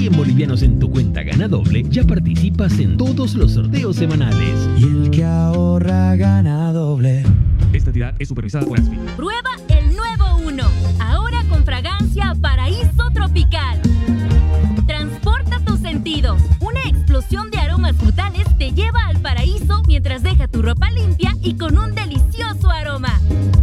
100 bolivianos en tu cuenta Gana Doble, ya participas en todos los sorteos semanales. Y el que ahorra gana doble. Esta entidad es supervisada por ASFI. Prueba el nuevo Uno, ahora con fragancia Paraíso Tropical. Transporta tus sentidos. Una explosión de aromas frutales te lleva al paraíso mientras deja tu ropa limpia y con un delicioso aroma.